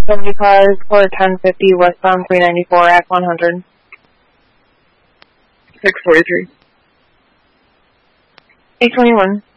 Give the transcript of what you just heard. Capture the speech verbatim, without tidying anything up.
seventy-five for ten fifty westbound three ninety-four at one hundred. six forty-three. eight twenty-one.